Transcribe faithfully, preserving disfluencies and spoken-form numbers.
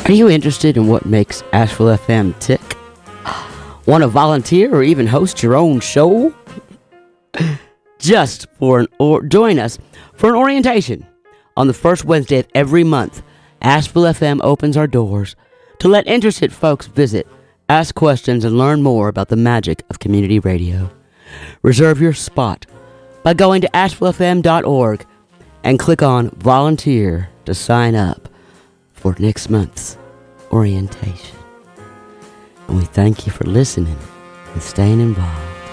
Are you interested in what makes Asheville F M tick? Want to volunteer or even host your own show? Just for an or join us for an orientation on the first Wednesday of every month. Asheville F M opens our doors to let interested folks visit, ask questions, and learn more about the magic of community radio. Reserve your spot by going to asheville f m dot org and click on Volunteer to sign up for next month's orientation. And we thank you for listening and staying involved.